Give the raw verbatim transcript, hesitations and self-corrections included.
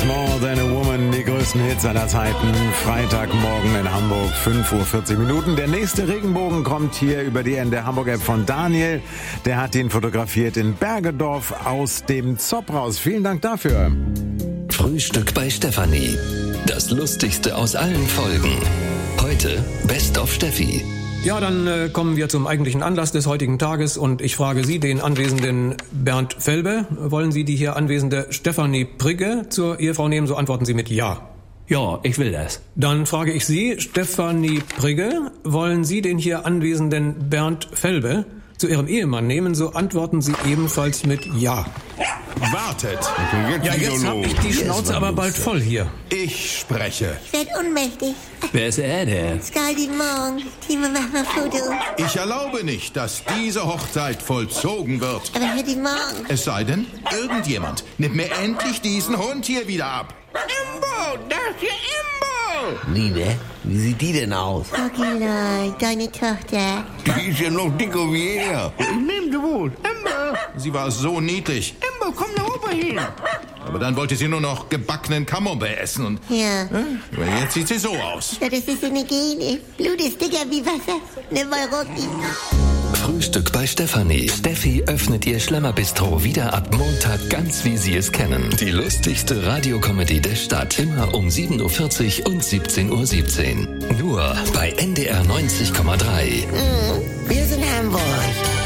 More Than a Woman, die größten Hits aller Zeiten. Freitagmorgen in Hamburg, fünf Uhr vierzig Minuten. Der nächste Regenbogen kommt hier über die N D Hamburg-App von Daniel. Der hat ihn fotografiert in Bergedorf aus dem Zopp raus. Vielen Dank dafür. Frühstück bei Stefanie. Das Lustigste aus allen Folgen. Heute Best of Steffi. Ja, dann äh, kommen wir zum eigentlichen Anlass des heutigen Tages und ich frage Sie, den anwesenden Bernd Felbe, wollen Sie die hier anwesende Stefanie Prigge zur Ehefrau nehmen? So antworten Sie mit Ja. Ja, ich will das. Dann frage ich Sie, Stefanie Prigge, wollen Sie den hier anwesenden Bernd Felbe zu Ihrem Ehemann nehmen? So antworten Sie ebenfalls mit Ja. Wartet! Jetzt ja, jetzt hab ich die Schnauze aber bald voll hier. Ich spreche. Ich werd ohnmächtig. Wer ist er denn? Skal, guten Morgen. Timo, mach mal Foto. Ich erlaube nicht, dass diese Hochzeit vollzogen wird. Aber Herr Morgen. Es sei denn, irgendjemand nimmt mir endlich diesen Hund hier wieder ab. Imbo, das ist Imbo! Nine, wie sieht die denn aus? Goggelei, deine Tochter. Die ist ja noch dicker wie er. Ich nehm sie wohl. Imbo! Sie war so niedlich. Imbo, komm nach oben hin. Aber dann wollte sie nur noch gebackenen Camembert essen und... Ja. Aber jetzt sieht sie so aus. Ja, das ist eine Gene. Blut ist dicker wie Wasser. Ne Walrocki. Frühstück bei Stefanie. Steffi öffnet ihr Schlemmerbistro wieder ab Montag, ganz wie Sie es kennen. Die lustigste Radiokomödie der Stadt. Immer um sieben Uhr vierzig und siebzehn Uhr siebzehn. Nur bei N D R neunzig Komma drei. Mhm. Wir sind Hamburg.